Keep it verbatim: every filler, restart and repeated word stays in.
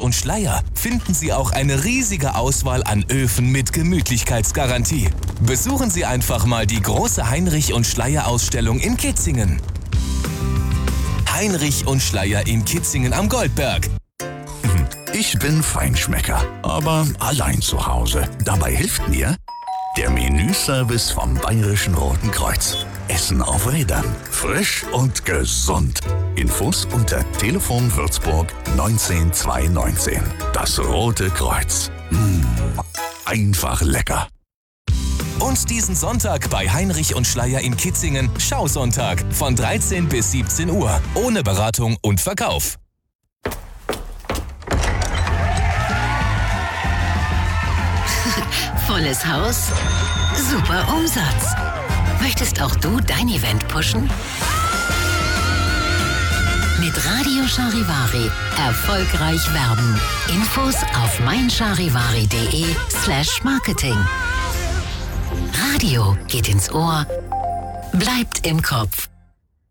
und Schleier finden Sie auch eine riesige Auswahl an Öfen mit Gemütlichkeitsgarantie. Besuchen Sie einfach mal die große Heinrich und Schleier Ausstellung in Kitzingen. Heinrich und Schleier in Kitzingen am Goldberg. Ich bin Feinschmecker, aber allein zu Hause. Dabei hilft mir der Menüservice vom Bayerischen Roten Kreuz. Essen auf Rädern. Frisch und gesund. Infos unter Telefon Würzburg neunzehn zweihundertneunzehn. Das Rote Kreuz. Mmh, einfach lecker. Und diesen Sonntag bei Heinrich und Schleier in Kitzingen Schausonntag von dreizehn bis siebzehn Uhr. Ohne Beratung und Verkauf. Volles Haus, super Umsatz. Möchtest auch du dein Event pushen? Mit Radio Charivari erfolgreich werben. Infos auf meincharivari.de slash marketing. Radio geht ins Ohr, bleibt im Kopf.